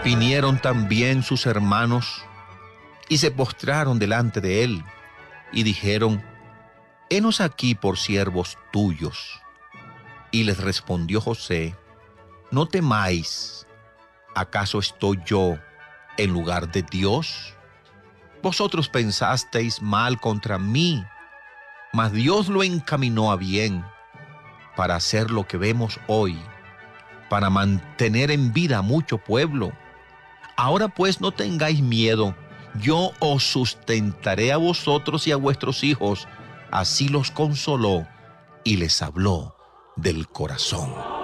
Vinieron también sus hermanos y se postraron delante de él y dijeron: Henos aquí por siervos tuyos. Y les respondió José: No temáis, ¿acaso estoy yo en lugar de Dios? Vosotros pensasteis mal contra mí, mas Dios lo encaminó a bien para hacer lo que vemos hoy, para mantener en vida a mucho pueblo. Ahora pues no tengáis miedo, yo os sustentaré a vosotros y a vuestros hijos. Así los consoló y les habló del corazón.